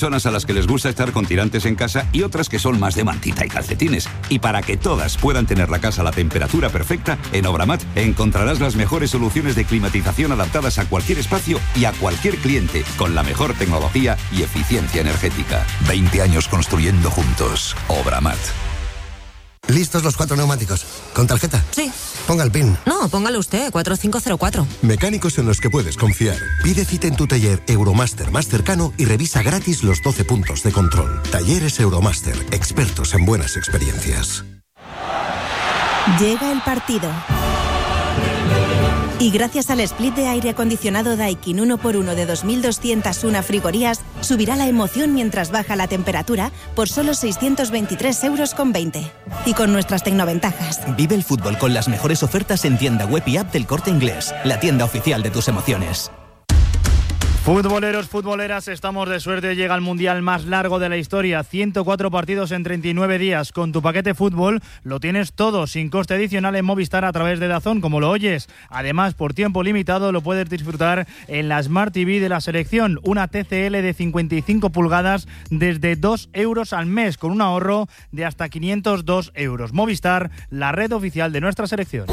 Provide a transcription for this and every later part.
Personas a las que les gusta estar con tirantes en casa y otras que son más de mantita y calcetines. Y para que todas puedan tener la casa a la temperatura perfecta, en Obramat encontrarás las mejores soluciones de climatización adaptadas a cualquier espacio y a cualquier cliente, con la mejor tecnología y eficiencia energética. 20 años construyendo juntos. Obramat. ¿Listos los 4 neumáticos? ¿Con tarjeta? Sí. Ponga el PIN. No, póngalo usted, 4504. Mecánicos en los que puedes confiar. Pide cita en tu taller Euromaster más cercano y revisa gratis los 12 puntos de control. Talleres Euromaster, expertos en buenas experiencias. Llega el partido. Y gracias al split de aire acondicionado Daikin 1x1 de 2.201 frigorías, subirá la emoción mientras baja la temperatura por solo 623,20 €. Y con nuestras tecnoventajas. Vive el fútbol con las mejores ofertas en tienda web y app del Corte Inglés, la tienda oficial de tus emociones. Futboleros, futboleras, estamos de suerte. Llega el mundial más largo de la historia, 104 partidos en 39 días. Con tu paquete fútbol lo tienes todo, sin coste adicional en Movistar a través de DAZN, como lo oyes. Además, por tiempo limitado lo puedes disfrutar en la Smart TV de la selección, una TCL de 55 pulgadas desde 2 € al mes, con un ahorro de hasta 502 €. Movistar, la red oficial de nuestra selección.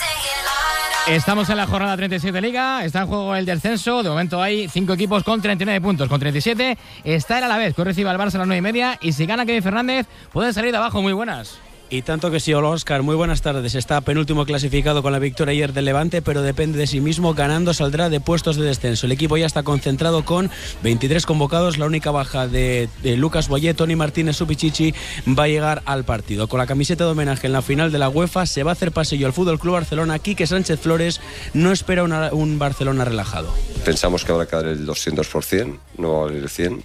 Estamos en la jornada 37 de Liga, está en juego el descenso. De momento hay 5 equipos con 39 puntos, con 37 está el Alavés, que recibe al Barça a las 9:30, y si gana Kevin Fernández pueden salir de abajo. Muy buenas. Y tanto que sí, hola Óscar, muy buenas tardes. Está penúltimo clasificado con la victoria ayer del Levante, pero depende de sí mismo. Ganando saldrá de puestos de descenso. El equipo ya está concentrado con 23 convocados. La única baja de Lucas Boyé, Toni Martínez, Supichichi va a llegar al partido. Con la camiseta de homenaje en la final de la UEFA se va a hacer pasillo al FC Barcelona. Quique Sánchez Flores no espera un Barcelona relajado. Pensamos que habrá que dar el 200%, no va a valer el 100%.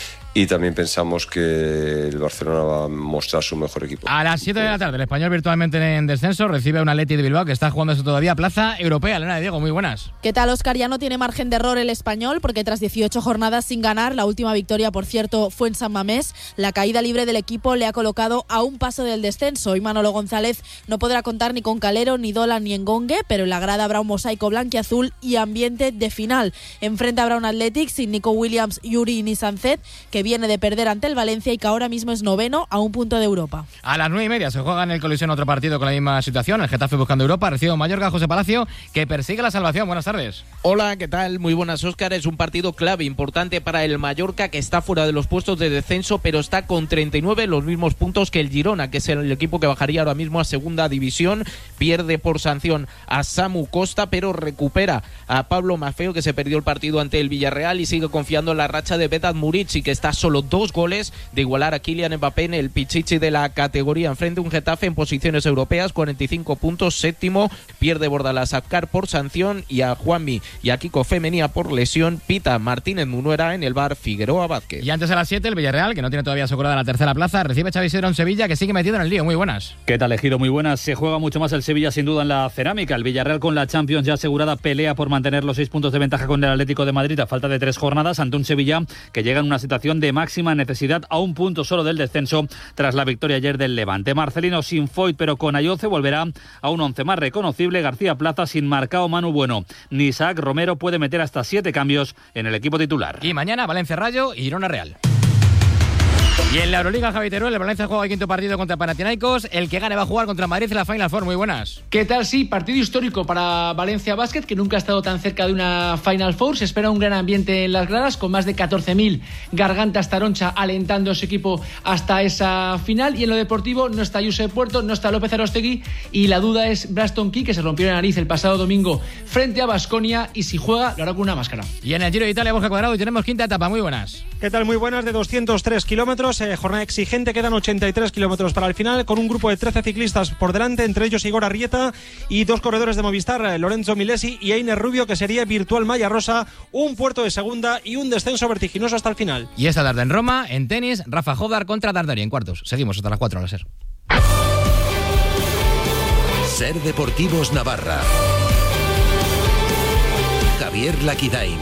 Y también pensamos que el Barcelona va a mostrar su mejor equipo. A las 7 de la tarde, el Español virtualmente en descenso recibe a un Atleti de Bilbao que está jugándose todavía plaza europea. Elena de Diego, muy buenas. ¿Qué tal, Óscar? Ya no tiene margen de error el Español, porque tras 18 jornadas sin ganar, la última victoria, por cierto, fue en San Mamés. La caída libre del equipo le ha colocado a un paso del descenso. Y Manolo González no podrá contar ni con Calero, ni Dolan, ni Engongue, pero en la grada habrá un mosaico blanquiazul y ambiente de final. Enfrente habrá un Athletic sin Nico Williams, Yuri ni Sancet, que viene de perder ante el Valencia y que ahora mismo es noveno a un punto de Europa. A las 9:30 se juega en el Colisión otro partido con la misma situación. El Getafe buscando Europa, recibe a Mallorca, José Palacio, que persigue la salvación. Buenas tardes. Hola, ¿qué tal? Muy buenas, Óscar. Es un partido clave, importante para el Mallorca, que está fuera de los puestos de descenso, pero está con 39, los mismos puntos que el Girona, que es el equipo que bajaría ahora mismo a segunda división. Pierde por sanción a Samu Costa, pero recupera a Pablo Maffeo, que se perdió el partido ante el Villarreal, y sigue confiando en la racha de Vedat Murici, que está solo 2 goles de igualar a Kylian Mbappé en el pichichi de la categoría. Enfrente un Getafe en posiciones europeas, 45 puntos, séptimo. Pierde Bordalás a Abkar por sanción y a Juanmi y a Kiko Femenía por lesión. Pita Martínez Munuera en el bar Figueroa Vázquez. Y antes a las 7 el Villarreal, que no tiene todavía asegurada la tercera plaza, recibe a Xavi Isidro en Sevilla, que sigue metido en el lío. Muy buenas. ¿Qué tal, Ejido? Muy buenas. Se juega mucho más el Sevilla sin duda en la cerámica. El Villarreal, con la Champions ya asegurada, pelea por mantener los 6 puntos de ventaja con el Atlético de Madrid a falta de 3 jornadas, ante un Sevilla que llega en una situación de máxima necesidad, a un punto solo del descenso tras la victoria ayer del Levante. Marcelino sin Foyt pero con Ayoce volverá a un 11 más reconocible. García Plaza sin Marcao, Manu Bueno ni Isaac Romero. Puede meter hasta 7 cambios en el equipo titular. Y mañana Valencia Rayo y Girona Real. Y en la Euroliga, Javi Teruel, el Valencia juega el quinto partido contra Panathinaikos. El que gane va a jugar contra Madrid en la Final Four. Muy buenas. ¿Qué tal? Sí, partido histórico para Valencia Basket, que nunca ha estado tan cerca de una Final Four. Se espera un gran ambiente en las gradas, con más de 14.000 gargantas taroncha alentando a su equipo hasta esa final. Y en lo deportivo no está Josep Puerto, no está López Arostegui, y la duda es Braston Key, que se rompió la nariz el pasado domingo frente a Baskonia, y si juega lo hará con una máscara. Y en el Giro de Italia, Borja Cuadrado, y tenemos quinta etapa. Muy buenas. ¿Qué tal? Muy buenas, de 203 kilómetros. Jornada exigente, quedan 83 kilómetros para el final, con un grupo de 13 ciclistas por delante, entre ellos Igor Arrieta y 2 corredores de Movistar, Lorenzo Milesi y Einer Rubio, que sería Virtual Malla Rosa, un puerto de segunda y un descenso vertiginoso hasta el final. Y esta tarde en Roma, en tenis, Rafa Jodar contra Dardari en cuartos. Seguimos hasta las 4 a la SER. SER Deportivos Navarra. Javier Laquidain.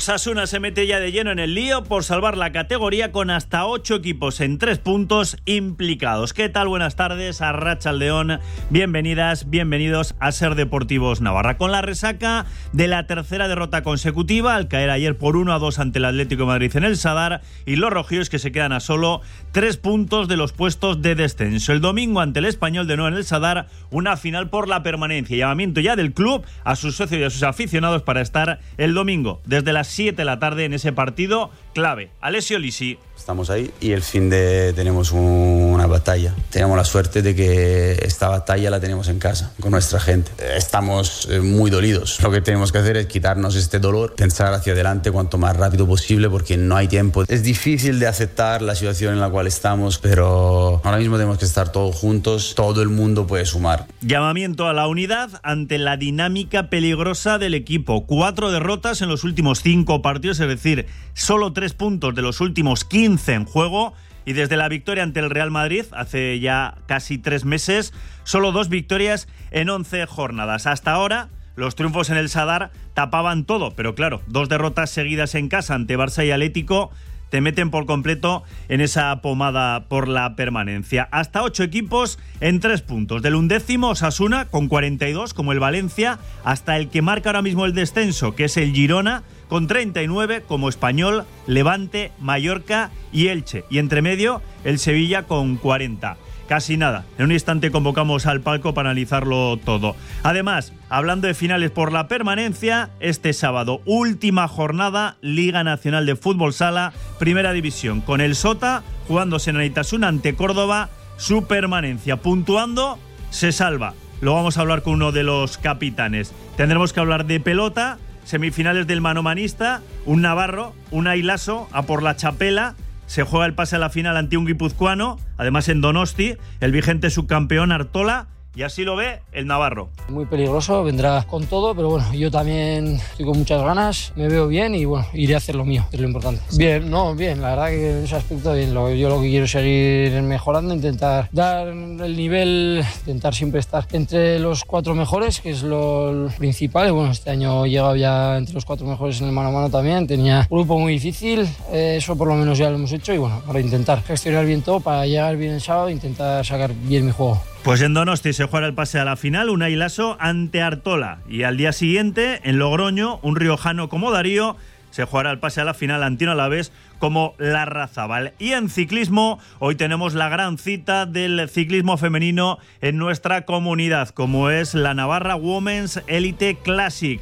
Osasuna se mete ya de lleno en el lío por salvar la categoría con hasta 8 equipos en 3 puntos implicados. ¿Qué tal? Buenas tardes, Arratsaldeon. Bienvenidas, bienvenidos a Ser Deportivos Navarra. Con la resaca de la tercera derrota consecutiva, al caer ayer por 1-2 ante el Atlético de Madrid en el Sadar, y los rojillos que se quedan a solo 3 puntos de los puestos de descenso. El domingo ante el Español de nuevo en el Sadar, una final por la permanencia. Llamamiento ya del club a sus socios y a sus aficionados para estar el domingo desde las 7 de la tarde en ese partido clave. Alessio Lisi. Estamos ahí y el fin de tenemos una batalla. Tenemos la suerte de que esta batalla la tenemos en casa, con nuestra gente. Estamos muy dolidos. Lo que tenemos que hacer es quitarnos este dolor, pensar hacia adelante cuanto más rápido posible porque no hay tiempo. Es difícil de aceptar la situación en la cual estamos, pero ahora mismo tenemos que estar todos juntos. Todo el mundo puede sumar. Llamamiento a la unidad ante la dinámica peligrosa del equipo. 4 derrotas en los últimos 5 partidos, es decir, solo 3 puntos de los últimos 15 en juego, y desde la victoria ante el Real Madrid hace ya casi 3 meses, solo 2 victorias en 11 jornadas. Hasta ahora los triunfos en el Sadar tapaban todo, pero claro, 2 derrotas seguidas en casa ante Barça y Atlético te meten por completo en esa pomada por la permanencia. Hasta 8 equipos en 3 puntos. Del 11º Osasuna con 42, como el Valencia, hasta el que marca ahora mismo el descenso, que es el Girona, con 39, como Español, Levante, Mallorca y Elche. Y entre medio, el Sevilla con 40. Casi nada. En un instante convocamos al palco para analizarlo todo. Además, hablando de finales por la permanencia, este sábado, última jornada, Liga Nacional de Fútbol Sala, Primera División, con el Sota jugándose en Aitasuna ante Córdoba, su permanencia. Puntuando, se salva. Lo vamos a hablar con uno de los capitanes. Tendremos que hablar de pelota, semifinales del manomanista, un navarro, un ailaso, a por la chapela. Se juega el pase a la final ante un guipuzcoano, además en Donosti, el vigente subcampeón Artola, y así lo ve el navarro. Muy peligroso, vendrá con todo, pero bueno, yo también estoy con muchas ganas, me veo bien y bueno, iré a hacer lo mío, es lo importante. Bien, la verdad que en ese aspecto bien, yo lo que quiero es seguir mejorando, intentar dar el nivel, intentar siempre estar entre los 4 mejores, que es lo principal, y bueno, este año he llegado ya entre los 4 mejores en el mano a mano también, tenía un grupo muy difícil, eso por lo menos ya lo hemos hecho y bueno, ahora intentar gestionar bien todo para llegar bien el sábado e intentar sacar bien mi juego. Pues en Donosti se juega el pase a la final, un ailaso ante Artola. Y al día siguiente, en Logroño, un riojano como Darío se jugará el pase a la final ante un alavés como Larrazábal. Y en ciclismo, hoy tenemos la gran cita del ciclismo femenino en nuestra comunidad, como es la Navarra Women's Elite Classic.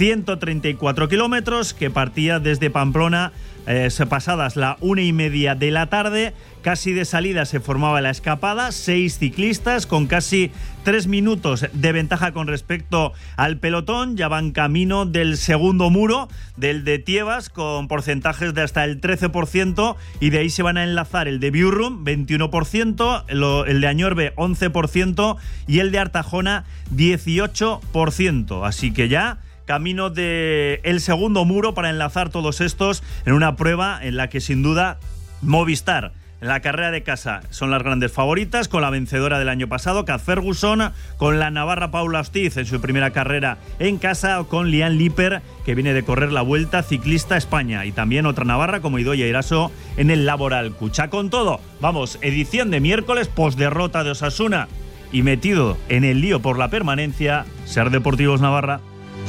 134 kilómetros que partía desde Pamplona pasadas la 1:30 de la tarde. Casi de salida se formaba la escapada, 6 ciclistas con casi 3 minutos de ventaja con respecto al pelotón. Ya van camino del segundo muro, del de Tiebas, con porcentajes de hasta el 13%, y de ahí se van a enlazar el de Biurrum, 21%, el de Añorbe, 11%, y el de Artajona, 18%. Así que ya camino de el segundo muro para enlazar todos estos en una prueba en la que sin duda Movistar, en la carrera de casa, son las grandes favoritas, con la vencedora del año pasado, Kat Ferguson, con la navarra Paula Ostiz en su primera carrera en casa, o con Lian Liper, que viene de correr la Vuelta Ciclista España, y también otra navarra como Idoia Iraso en el Laboral Cucha. Con todo, vamos, edición de miércoles, posderrota de Osasuna y metido en el lío por la permanencia, Ser Deportivos Navarra.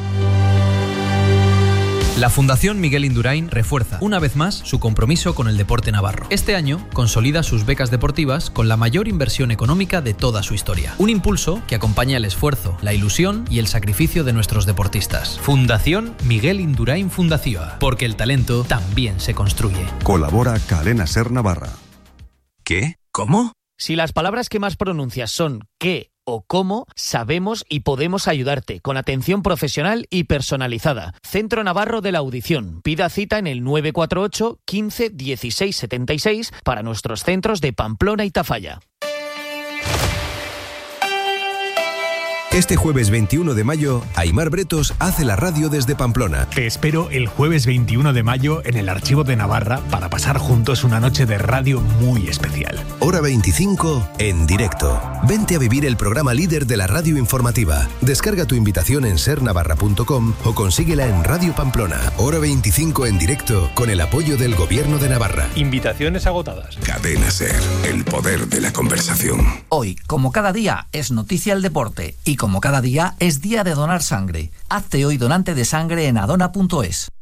La Fundación Miguel Indurain refuerza una vez más su compromiso con el deporte navarro. Este año consolida sus becas deportivas con la mayor inversión económica de toda su historia. Un impulso que acompaña el esfuerzo, la ilusión y el sacrificio de nuestros deportistas. Fundación Miguel Indurain Fundación, porque el talento también se construye. Colabora Cadena Ser Navarra. ¿Qué? ¿Cómo? Si las palabras que más pronuncias son qué o cómo, sabemos y podemos ayudarte con atención profesional y personalizada. Centro Navarro de la Audición. Pida cita en el 948 15 16 76 para nuestros centros de Pamplona y Tafalla. Este jueves 21 de mayo, Aimar Bretos hace la radio desde Pamplona. Te espero el jueves 21 de mayo en el Archivo de Navarra para pasar juntos una noche de radio muy especial. Hora 25 en directo. Vente a vivir el programa líder de la radio informativa. Descarga tu invitación en sernavarra.com o consíguela en Radio Pamplona. Hora 25 en directo con el apoyo del Gobierno de Navarra. Invitaciones agotadas. Cadena SER, el poder de la conversación. Hoy, como cada día, es noticia el deporte y como cada día es día de donar sangre. Hazte hoy donante de sangre en adona.es.